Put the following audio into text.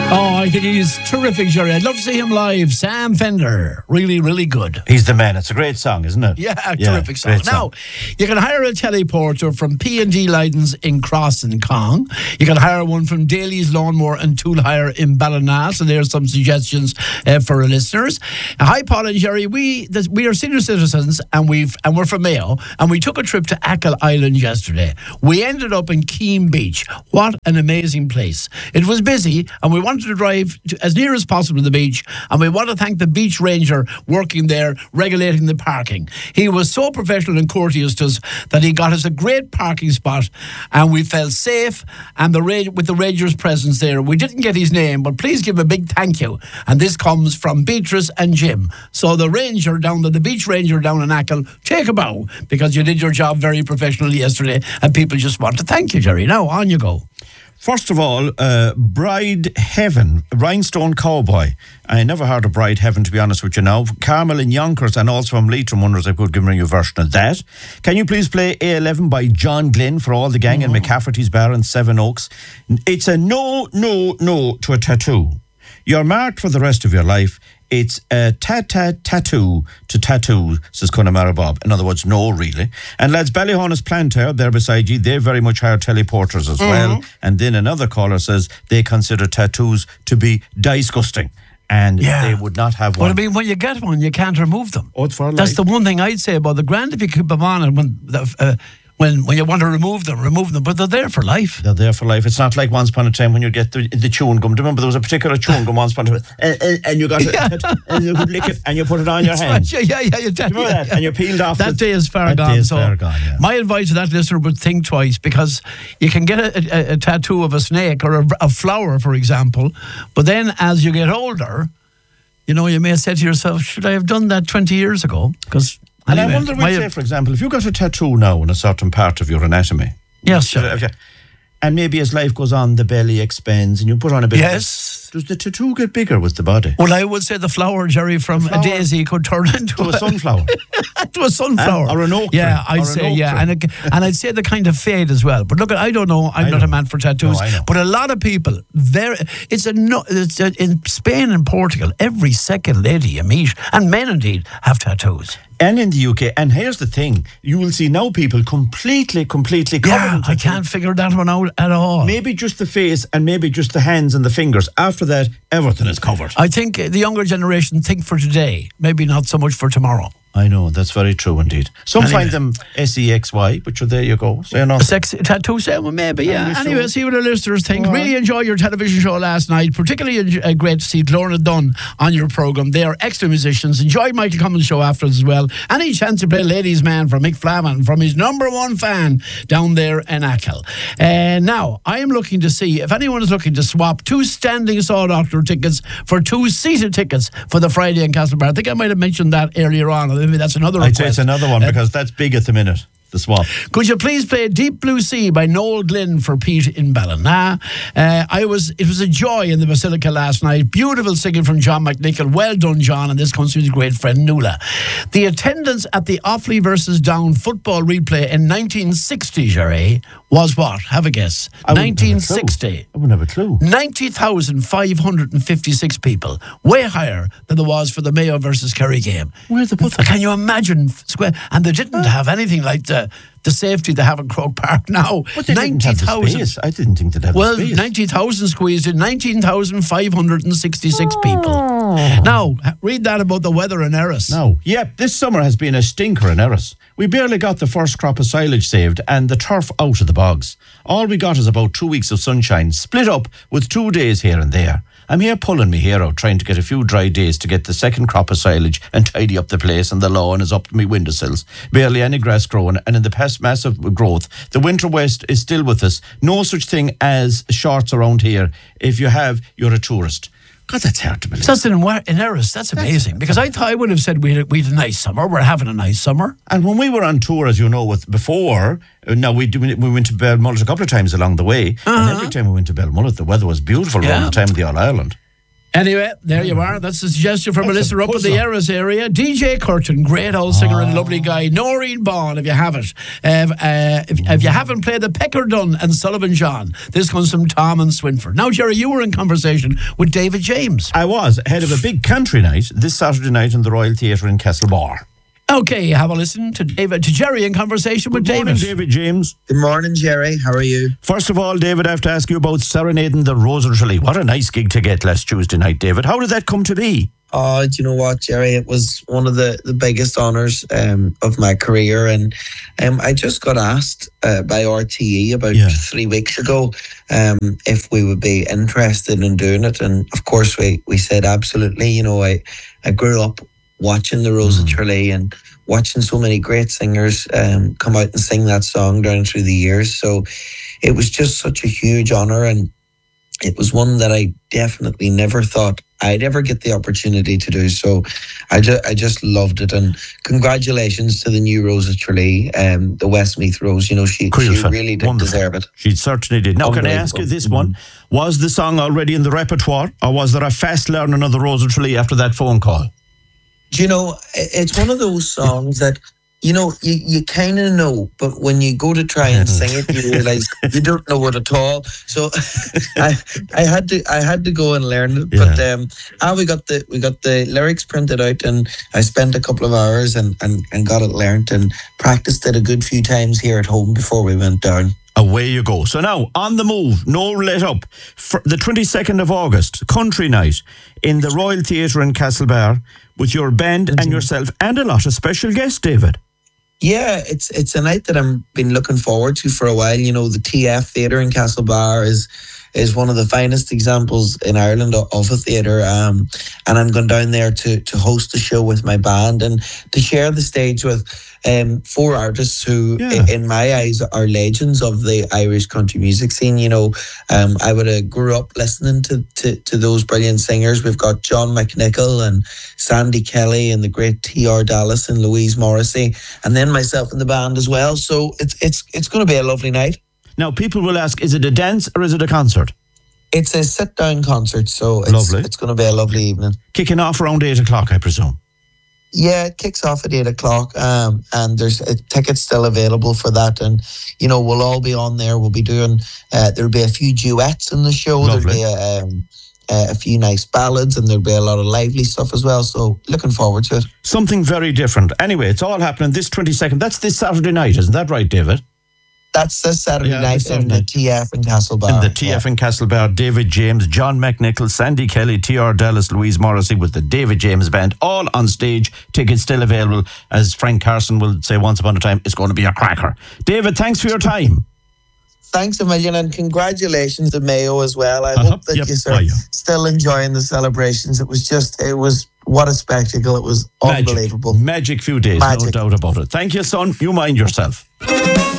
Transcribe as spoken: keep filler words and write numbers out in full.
Oh, I think he's terrific, Jerry. I'd love to see him live. Sam Fender. Really, really good. He's the man. It's a great song, isn't it? Yeah, yeah terrific song. Now, you can hire a teleporter from P and D Leidens in Cross and Cong. You can hire one from Daly's Lawnmower and Tool Hire in Ballina. So there's some suggestions uh, for our listeners. Uh, hi, Paul and Jerry. We this, we are senior citizens and we've and we're from Mayo, and we took a trip to Achill Island yesterday. We ended up in Keene Beach. What an amazing place. It was busy, and we wanted to drive to, as near as possible to the beach, and we want to thank the beach ranger working there regulating the parking. He was so professional and courteous to us that he got us a great parking spot, and we felt safe and the ra- with the ranger's presence there. We didn't get his name, but please give a big thank you, and this comes from Beatrice and Jim. So the ranger down the, the beach ranger down in Achill, take a bow, because you did your job very professionally yesterday, and people just want to thank you, Jerry. Now on you go. First of all, uh, Bride Heaven, Rhinestone Cowboy. I never heard of Bride Heaven, to be honest with you now. Carmel in Yonkers and also from Leitrim wonders if I could give me a version of that. Can you please play A eleven by John Glenn for all the gang in McCafferty's Bar in Seven Oaks? It's a no, no, no to a tattoo. You're marked for the rest of your life. It's a tat-tat-tattoo to tattoo, says Connemara Bob. In other words, no, really. And lads, Ballyhonus Planter, there beside you, they very much hire teleporters as mm-hmm. well. And then another caller says they consider tattoos to be disgusting. And yeah. they would not have one. But I mean, when you get one, you can't remove them. Oh, it's for life. That's the one thing I'd say about the grand if you keep them on and when the... Uh, When when you want to remove them, remove them, but they're there for life. They're there for life. It's not like once upon a time when you get the, the chewing gum. Do you remember there was a particular chewing gum once upon a time, and, and, and you got it, yeah. and you could lick it, and you put it on your hand. Right. Yeah, yeah, yeah. You do you remember that? And you peeled off. That the, day is far that gone. Day is so far gone. Yeah. My advice to that listener would think twice, because you can get a, a, a tattoo of a snake or a, a flower, for example, but then as you get older, you know, you may say to yourself, should I have done that twenty years ago? Because And anyway, I wonder, we'd say, for example, if you got a tattoo now in a certain part of your anatomy. Yes, sure. And maybe as life goes on, the belly expands and you put on a bit yes. of... Does the tattoo get bigger with the body? Well, I would say the flower, Jerry, from flower, a daisy could turn into to a, a sunflower. to a sunflower. Uh, or an oak tree. Yeah, I'd say, yeah. And, it, and I'd say the kind of fade as well. But look, I don't know. I'm I not know. a man for tattoos. No, I know. But a lot of people, very, it's a no, it's a, in Spain and Portugal, every second lady you meet, and men indeed, have tattoos. And in the U K, and here's the thing, you will see now people completely, completely covered yeah, in tattoos. I can't figure that one out at all. Maybe just the face and maybe just the hands and the fingers. After that, everything is covered. I think the younger generation think for today, maybe not so much for tomorrow. I know, that's very true indeed. Some anyway. find them S E X Y, but there you go. So, you know. A sexy tattoo, say, well, maybe, yeah. Anyway, see what our listeners think. All really right. Enjoyed your television show last night. Particularly uh, great to see Lorna Dunn on your programme. They are excellent musicians. Enjoyed Michael Cummins' show afterwards as well. Any chance to play Ladies Man from Mick Flaman from his number one fan down there in Achill. Uh, now, I am looking to see if anyone is looking to swap two standing Saw Doctor tickets for two seated tickets for the Friday in Castlebar. I think I might have mentioned that earlier on. Maybe that's another request. I'd say it's another one uh, because that's big at the minute. The swap. Could you please play Deep Blue Sea by Noel Glynn for Pete in Ballina? Uh, I was. It was a joy in the Basilica last night. Beautiful singing from John McNichol. Well done, John, and this comes from his great friend Nuala. The attendance at the Offaly versus Down football replay in nineteen sixty, Jerry, was what? Have a guess. nineteen sixty. I wouldn't have a clue. ninety thousand five hundred fifty-six people. Way higher than there was for the Mayo versus Kerry game. Where the put Can you imagine? Square? And they didn't have anything like the the safety they have in Croke Park now. ninety thousand. I didn't think they'd have well, the space. ninety thousand squeezed in, nineteen thousand five hundred sixty-six oh. people. Now, read that about the weather in Erris. No. Yep, this summer has been a stinker in Erris. We barely got the first crop of silage saved and the turf out of the bogs. All we got is about two weeks of sunshine, split up with two days here and there. I'm here pulling me hair out, trying to get a few dry days to get the second crop of silage and tidy up the place, and the lawn is up to me windowsills. Barely any grass growing, and in the past massive growth. The winter west is still with us. No such thing as shorts around here. If you have, you're a tourist. God, that's hard to believe. So that's in, in Erris. That's amazing. That's, because I thought I would have said we had, we had a nice summer. We're having a nice summer. And when we were on tour, as you know, with before, uh, now we we went to Belmullet a couple of times along the way. Uh-huh. And every time we went to Belmullet, the weather was beautiful yeah. around the time of the All Ireland. Anyway, there you are. That's a suggestion from a That's a listener up in the puzzle. Erris area. D J Curtin, great old singer and lovely guy. Noreen Bond, if you have it. Uh, uh, if, if you haven't played the Pecker Dunn and Sullivan John, this comes from Tom and Swinford. Now, Jerry, you were in conversation with David James. I was ahead of a big country night this Saturday night in the Royal Theatre in Castlebar. Okay, have a listen to David, to Jerry in conversation with Good morning, David. David James. Good morning, Jerry. How are you? First of all, David, I have to ask you about serenading the Rosal Tralee. What a nice gig to get last Tuesday night, David. How did that come to be? Oh, do you know what, Jerry? It was one of the, the biggest honours um, of my career. And um, I just got asked uh, by R T E about Yeah. three weeks ago um, if we would be interested in doing it. And of course, we, we said absolutely. You know, I, I grew up watching the Rosal Tralee and watching so many great singers um, come out and sing that song down through the years. So it was just such a huge honour, and it was one that I definitely never thought I'd ever get the opportunity to do. So I, ju- I just loved it. And congratulations to the new Rosal Tralee, um, the Westmeath Rose. You know, she, she Creelful. really did Wonderful. deserve it. She certainly did. Now, can I ask you Unbelievable. this one? Was the song already in the repertoire, or was there a fast learning of the Rosal Tralee after that phone call? Do you know, i- it's one of those songs that, you know, you, you kind of know, but when you go to try and sing it, you realise you don't know it at all. So I I had to I had to go and learn it. But um, ah, we got the we got the lyrics printed out, and I spent a couple of hours and, and, and got it learnt and practiced it a good few times here at home before we went down. Away you go. So now, on the move, no let up. For the twenty-second of August, country night in the Royal Theatre in Castlebar with your band and yourself and a lot of special guests, David. Yeah, it's it's a night that I've been looking forward to for a while. You know, the T F Theatre in Castlebar is is one of the finest examples in Ireland of, of a theatre. Um, and I'm going down there to to host the show with my band and to share the stage with um, four artists who, Yeah. i- in my eyes, are legends of the Irish country music scene. You know, um, I would have grew up listening to, to, to those brilliant singers. We've got John McNichol and Sandy Kelly and the great T R Dallas and Louise Morrissey, and then myself in the band as well. So it's it's it's going to be a lovely night. Now, people will ask, is it a dance or is it a concert? It's a sit-down concert, so it's, Lovely. it's going to be a lovely evening. Kicking off around eight o'clock, I presume. Yeah, it kicks off at eight o'clock, um, and there's uh, tickets still available for that. And, you know, we'll all be on there. We'll be doing, uh, there'll be a few duets in the show. Lovely. There'll be a, um, uh, a few nice ballads, and there'll be a lot of lively stuff as well. So looking forward to it. Something very different. Anyway, it's all happening this twenty-second. That's this Saturday night, isn't that right, David? That's this Saturday Yeah, night this in Saturday. the T F in Castlebar. In the T F in Castlebar, David James, John McNichol, Sandy Kelly, T R Dallas, Louise Morrissey with the David James Band, all on stage. Tickets still available. As Frank Carson will say once upon a time, it's going to be a cracker. David, thanks for your time. Thanks a million, and congratulations to Mayo as well. I Uh-huh. hope that Yep. you Oh, are yeah. still enjoying the celebrations. It was just, it was, what a spectacle. It was Magic. unbelievable. Magic few days, Magic. no doubt about it. Thank you, son. You mind yourself.